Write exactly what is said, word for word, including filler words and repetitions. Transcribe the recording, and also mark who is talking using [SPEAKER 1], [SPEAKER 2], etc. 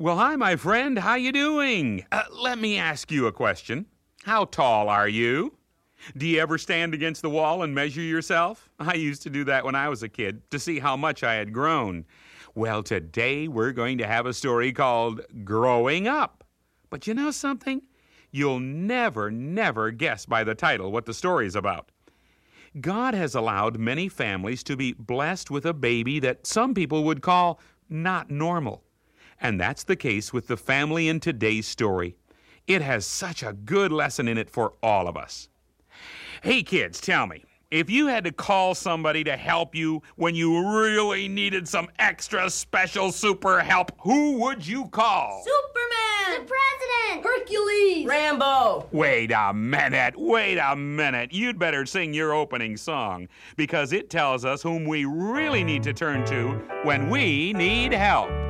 [SPEAKER 1] Well, hi, my friend. How you doing? Uh, let me ask you a question. How tall are you? Do you ever stand against the wall and measure yourself? I used to do that when I was a kid to see how much I had grown. Well, today we're going to have a story called Growing Up. But you know something? You'll never, never guess by the title what the story's about. God has allowed many families to be blessed with a baby that some people would call not normal. And that's the case with the family in today's story. It has such a good lesson in it for all of us. Hey, kids, tell me, if you had to call somebody to help you when you really needed some extra special super help, who would you call?
[SPEAKER 2] Superman!
[SPEAKER 3] The President!
[SPEAKER 2] Hercules!
[SPEAKER 4] Rambo!
[SPEAKER 1] Wait a minute, wait a minute. You'd better sing your opening song, because it tells us whom we really need to turn to when we need help.